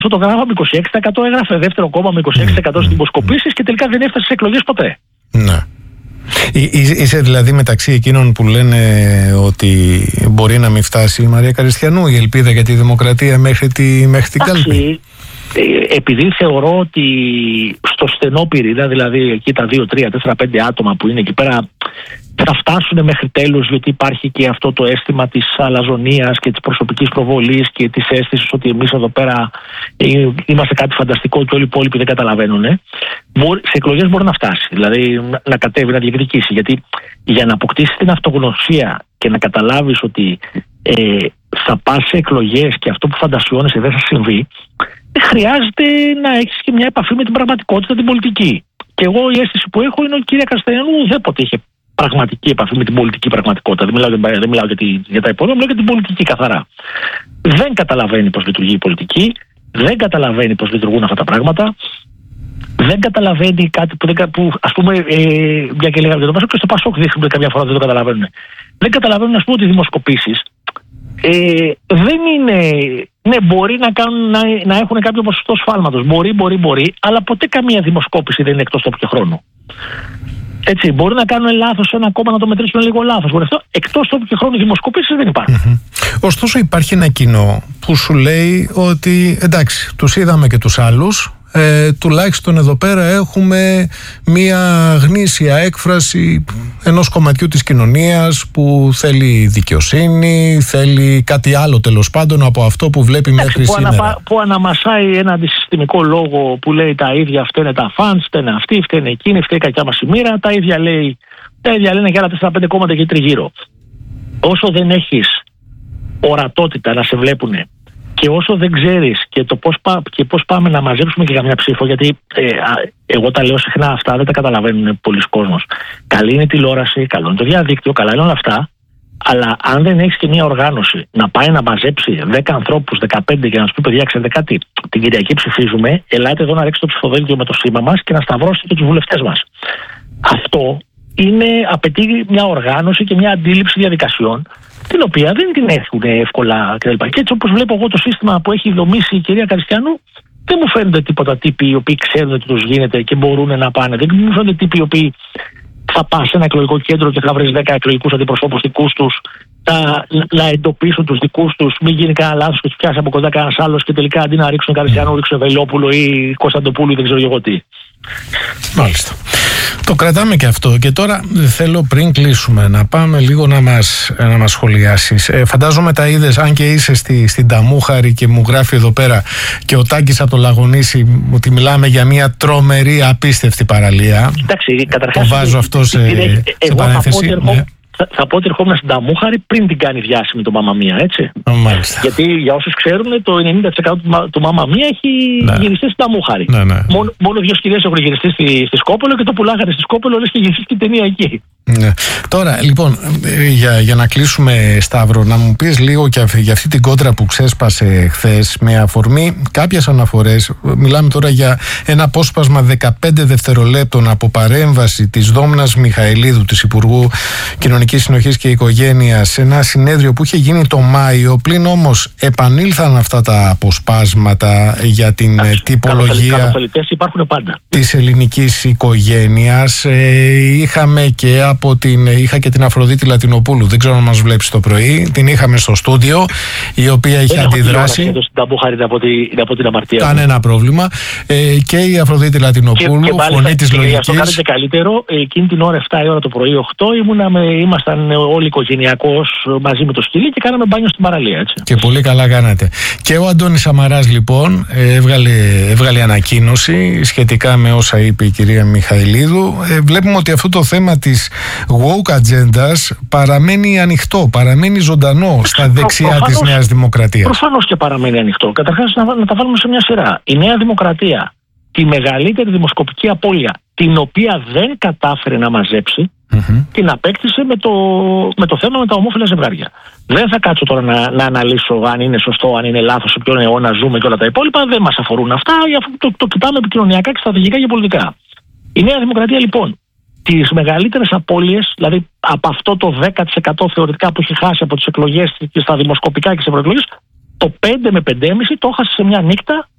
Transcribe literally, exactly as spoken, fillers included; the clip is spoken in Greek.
το γράφαμε είκοσι έξι τοις εκατό, έγραφε δεύτερο κόμμα με είκοσι έξι τοις εκατό στις δημοσκοπήσεις και τελικά δεν έφτασε στις εκλογές ποτέ. Ναι. Είσαι δηλαδή μεταξύ εκείνων που λένε ότι μπορεί να μην φτάσει η Μαρία Καριστιανού, η ελπίδα για τη δημοκρατία μέχρι, τη, μέχρι την κάλπη? Επειδή θεωρώ ότι στο στενό πυρήνα, δηλαδή εκεί τα δύο, τρία, τέσσερα, πέντε άτομα που είναι εκεί πέρα θα φτάσουν μέχρι τέλους, γιατί υπάρχει και αυτό το αίσθημα της αλαζονίας και της προσωπικής προβολής και της αίσθησης ότι εμείς εδώ πέρα είμαστε κάτι φανταστικό και όλοι οι υπόλοιποι δεν καταλαβαίνουν. Σε εκλογές μπορεί να φτάσει, δηλαδή να κατέβει, να διεκδικήσει, γιατί για να αποκτήσει την αυτογνωσία και να καταλάβεις ότι ε, θα πας σε εκλογές και αυτό που φαντασιώνεσαι δεν θα συμβεί, χρειάζεται να έχεις και μια επαφή με την πραγματικότητα, την πολιτική. Και εγώ η αίσθηση που έχω είναι ότι η κυρία Καριστιανού ουδέποτε είχε πραγματική επαφή με την πολιτική πραγματικότητα. Δεν μιλάω, δεν μιλάω για, τη, για τα υπόλοιπα, μιλάω για την πολιτική καθαρά. Δεν καταλαβαίνει πώς λειτουργεί η πολιτική, δεν καταλαβαίνει πώς λειτουργούν αυτά τα πράγματα, δεν καταλαβαίνει κάτι που, δεν, που ας πούμε, ε, μια και λέγαμε για το Πασόκ, και στο Πασόκ δείχνουν καμιά φορά δεν το καταλαβαίνουν. Δεν καταλαβαίνουν, ας πούμε, ότι οι δημοσκοπήσεις ε, δεν είναι. Ναι, μπορεί να, κάνουν, να, να έχουν κάποιο ποσοστό σφάλματος. Μπορεί, μπορεί, μπορεί, αλλά ποτέ καμία δημοσκόπηση δεν είναι εκτός τόπου και χρόνου. Έτσι, μπορεί να κάνουν λάθος σε ένα κόμμα, να το μετρήσουν λίγο λάθος. Μπορεί αυτό, εκτός τόπου και χρόνου δημοσκοπήσεις δεν υπάρχουν. Mm-hmm. Ωστόσο, υπάρχει ένα κοινό που σου λέει ότι εντάξει, τους είδαμε και τους άλλους. Ε, τουλάχιστον εδώ πέρα έχουμε μία γνήσια έκφραση ενός κομματιού της κοινωνίας που θέλει δικαιοσύνη, θέλει κάτι άλλο τέλος πάντων από αυτό που βλέπει μέχρι που σήμερα. Ανα, που αναμασάει ένα αντισυστημικό λόγο που λέει τα ίδια φταίνε τα φαντς, φταίνε αυτοί, φταίνε εκείνοι, φταίει η κακιά μας η μοίρα, τα ίδια, λέει, τα ίδια λένε και άλλα τέσσερα πέντε κόμματα εκεί τριγύρω. Όσο δεν έχεις ορατότητα να σε βλέπουνε και όσο δεν ξέρεις και, το πώς, πά, και πώς πάμε να μαζέψουμε και καμιά ψήφο, γιατί ε, εγώ τα λέω συχνά αυτά, δεν τα καταλαβαίνουν πολλοί κόσμος. Καλή είναι η τηλεόραση, καλό είναι το διαδίκτυο, καλά είναι όλα αυτά, αλλά αν δεν έχεις και μια οργάνωση να πάει να μαζέψει δέκα ανθρώπους, δεκαπέντε και να σου πει παιδιά, ξέρετε κάτι, την Κυριακή ψηφίζουμε, ελάτε εδώ να ρίξετε το ψηφοδέλτιο με το σήμα μας και να σταυρώσετε και τους βουλευτές μας. Αυτό είναι, απαιτεί μια οργάνωση και μια αντίληψη διαδικασιών, την οποία δεν την έχουν εύκολα κτλ. Και έτσι όπως βλέπω εγώ το σύστημα που έχει δομήσει η κυρία Καριστιανού, δεν μου φαίνονται τίποτα τύποι οι οποίοι ξέρουν ότι τους γίνεται και μπορούν να πάνε. Δεν μου φαίνονται τύποι οι οποίοι θα πας σε ένα εκλογικό κέντρο και θα βρεις δέκα εκλογικούς αντιπροσώπους δικούς τους, να, να εντοπίσουν τους δικούς τους, μην γίνει κανένα λάθος και τους πιάσει από κοντά κανένας άλλος και τελικά αντί να ρίξουν Καριστιανού, ρίξουν Βελόπουλο ή Κωνσταντοπούλου ή δεν ξέρω εγώ τι. Μάλιστα. Το κρατάμε και αυτό. Και τώρα θέλω πριν κλείσουμε να πάμε λίγο να μας, να μας σχολιάσεις. Ε, φαντάζομαι τα είδες, αν και είσαι στη, στην Ταμούχαρη και μου γράφει εδώ πέρα και ο Τάκης από το Λαγονήσι ότι μιλάμε για μια τρομερή απίστευτη παραλία. Εντάξει, καταρχάς. Το βάζω αυτό σε, σε, σε παρένθεση. Θα, θα πω ότι ερχόμουν στην Ταμούχαρη πριν την κάνει διάσημη το Μάμα Μία, έτσι. Μάλιστα. Γιατί για όσους ξέρουν, το ενενήντα τοις εκατό του, του Μάμα Μία έχει ναι. γυριστεί στην Ταμούχαρη. Ναι, ναι. Μόνο, μόνο δύο σκηνές έχουν γυριστεί στη, στη Σκόπελο και το πουλάγανε στη Σκόπελο, λες και γυριστεί την ταινία εκεί. Ναι. Τώρα, λοιπόν, για, για να κλείσουμε, Σταύρο, να μου πεις λίγο και για αυτή την κόντρα που ξέσπασε χθες με αφορμή κάποιες αναφορές. Μιλάμε τώρα για ένα απόσπασμα δεκαπέντε δευτερολέπτων από παρέμβαση της Δόμνας Μιχαηλίδου, της Υπουργού Κοινωνικής Συνοχής και Οικογένειας, σε ένα συνέδριο που είχε γίνει το Μάιο. Πλην όμως επανήλθαν αυτά τα αποσπάσματα για την Άς, τυπολογία της ελληνικής οικογένειας. Ε, είχαμε και από την, είχα και την Αφροδίτη Λατινοπούλου, δεν ξέρω αν μας βλέπεις το πρωί, την είχαμε στο στούντιο, η οποία είχε δεν αντιδράσει. Από την αμαρτία. Κανένα πρόβλημα. Ε, και η Αφροδίτη Λατινοπούλου, και, και φωνή της λογικής. Αυτό κάνετε καλύτερο, εκείνη την ώρα εφτά η ώρα το πρωί, οκτώ, ήμουνα με, ήμασταν όλοι οικογενειακώς μαζί με το σκυλί και κάναμε μπάνιο στην παραλία. Έτσι. Και πολύ καλά κάνατε. Και ο Αντώνης Σαμαράς λοιπόν έβγαλε, έβγαλε ανακοίνωση σχετικά με όσα είπε η κυρία Μιχαηλίδου. Ε, βλέπουμε ότι αυτό το θέμα της woke agendas παραμένει ανοιχτό, παραμένει ζωντανό στα δεξιά προφανώς, της Νέας Δημοκρατίας. Προφανώς και παραμένει ανοιχτό. Καταρχάς να, να τα βάλουμε σε μια σειρά. Η Νέα Δημοκρατία, τη μεγαλύτερη δημοσκοπική απώλεια, την οποία δεν κατάφερε να μαζέψει, mm-hmm. την απέκτησε με το, με το θέμα με τα ομόφυλα ζευγάρια. Δεν θα κάτσω τώρα να, να αναλύσω αν είναι σωστό, αν είναι λάθος, σε ποιον αιώνα ζούμε και όλα τα υπόλοιπα. Δεν μας αφορούν αυτά, το, το, το κοιτάμε επικοινωνιακά και στρατηγικά και πολιτικά. Η Νέα Δημοκρατία λοιπόν, τις μεγαλύτερες απώλειες, δηλαδή από αυτό το δέκα τοις εκατό θεωρητικά που έχει χάσει από τις εκλογές και στα δημοσκοπικά και στις ευρωεκλογές, το πέντε με πέντε κόμμα πέντε το έχασε σε μια νύχτα